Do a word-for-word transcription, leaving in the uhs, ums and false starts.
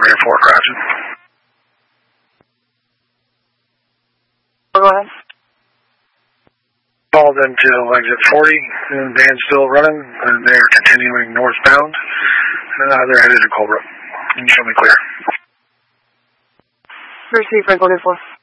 Franklin four, Roger. Go ahead. Called them to exit forty, and the van's still running, and they're continuing northbound. Uh, they're headed to Colebrook. You can show me clear. Receive Franklin four.